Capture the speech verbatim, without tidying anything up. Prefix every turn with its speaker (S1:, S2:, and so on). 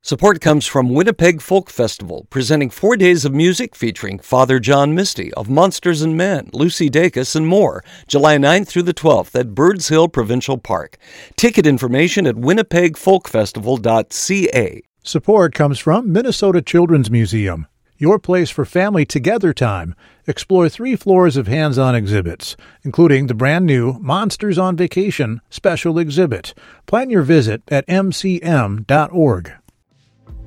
S1: Support comes from Winnipeg Folk Festival, presenting four days of music featuring Father John Misty of Monsters and Men, Lucy Dacus, and more, July ninth through the twelfth at Birds Hill Provincial Park. Ticket information at winnipeg folk festival dot c a.
S2: Support comes from Minnesota Children's Museum, your place for family together time. Explore three floors of hands-on exhibits, including the brand-new Monsters on Vacation special exhibit. Plan your visit at m c m dot org.